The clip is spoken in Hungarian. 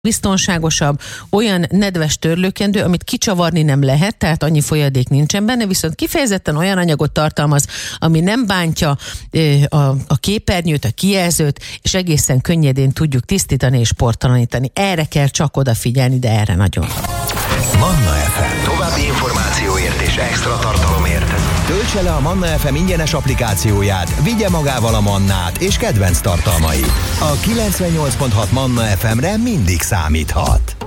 biztonságosabb, olyan nedves törlőkendő, amit kicsavarni nem lehet, tehát annyi folyadék nincsen benne, viszont kifejezetten olyan anyagot tartalmaz, ami nem bántja a képernyőt, a kijelzőt, és egészen könnyedén tudjuk tisztítani és portalanítani. Erre kell csak odafigyelni, de erre nagyon. Manna FM. További információért és extra tartalomért töltse le a Manna FM ingyenes applikációját, vigye magával a Mannát és kedvenc tartalmait. A 98.6 Manna FM-re mindig számíthat.